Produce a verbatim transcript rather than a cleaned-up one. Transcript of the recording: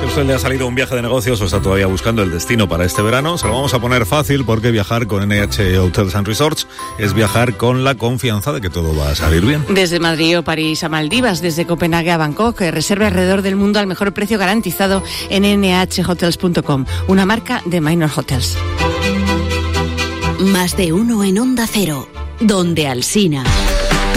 Si a usted le ha salido un viaje de negocios o está todavía buscando el destino para este verano, se lo vamos a poner fácil porque viajar con N H Hotels and Resorts es viajar con la confianza de que todo va a salir bien. Desde Madrid o París a Maldivas, desde Copenhague a Bangkok, reserva alrededor del mundo al mejor precio garantizado en ene hache hotels punto com, una marca de Minor Hotels. Más de uno en Onda Cero, donde Alsina.